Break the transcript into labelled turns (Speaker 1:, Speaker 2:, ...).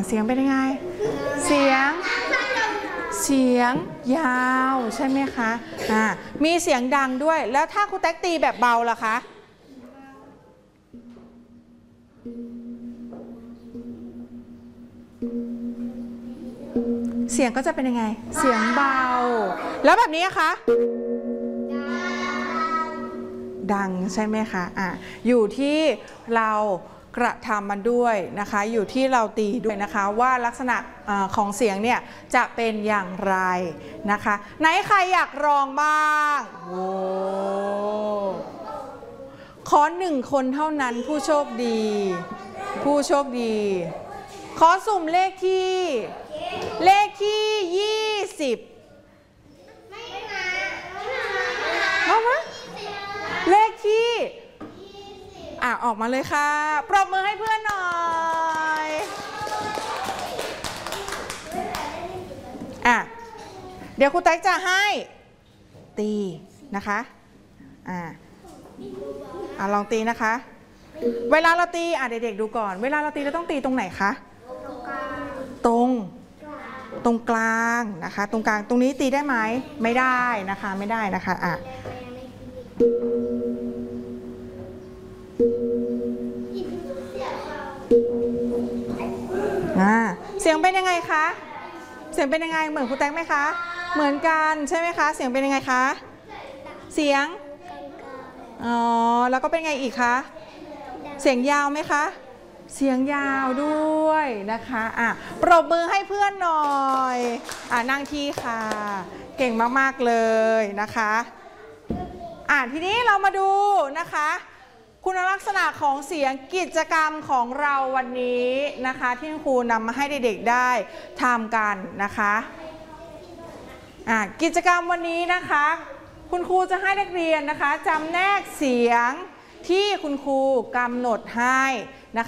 Speaker 1: เสียงเป็นยังไงเสียงยาวใช่ไหมคะมีเสียงดังด้วยแล้วถ้าครูแต๊กตีแบบเบาล่ะคะเสียงก็จะเป็นยังไงเสียงเบาแล้วแบบนี้คะดังใช่ไหมคะอยู่ที่เรากระทำมันด้วยนะคะอยู่ที่เราตีด้วยนะคะว่าลักษณะของเสียงเนี่ยจะเป็นอย่างไรนะคะไหนใครอยากลองบ้างโอ้ขอ1 คนเท่านั้นผู้โชคดีขอสุ่มเลขที่20มาเลขที่ออกมาเลยค่ะปรบมือให้เพื่อนหน่อยเดี๋ยวครูแต๊กจะให้ตีนะคะลองตีนะคะเวลาเราตีเด็กๆดูก่อนเวลาเราตีเราต้องตีตรงไหนคะตรงกลางนะคะตรงกลางตรงนี้ตีได้ไหมไม่ได้นะคะเสียงเป็นยังไงคะเสียงเป็นยังไงเหมือนครูแต๊กไหมคะเหมือนกันใช่ไหมคะเสียงเป็นยังไงคะเสียงแล้วก็เป็นไงอีกคะเสียงยาวไหมคะเสียงยาวด้วยนะคะปรบมือให้เพื่อนหน่อยนั่งที่ค่ะเก่งมากๆเลยนะคะทีนี้เรามาดูนะคะคุณลักษณะของเสียงกิจกรรมของเราวันนี้นะคะที่ครูนำมาให้เด็กๆได้ทำกันนะคะกิจกรรมวันนี้นะคะคุณครูจะให้นักเรียนนะคะจำแนกเสียงที่คุณครูกำหนดให้